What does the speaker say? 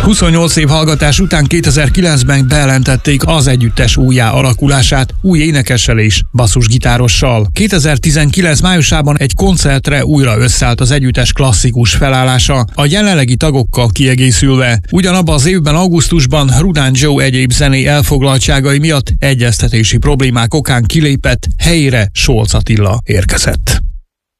28 év hallgatás után 2009-ben bejelentették az együttes újjá alakulását, új énekessel és basszusgitárossal. 2019 májusában egy koncertre újra összeállt az együttes klasszikus felállása, a jelenlegi tagokkal kiegészülve. Ugyanabban az évben augusztusban Rudán Joe egyéb zené elfoglaltságai miatt egyeztetési problémák okán kilépett, helyére Solc Attila érkezett.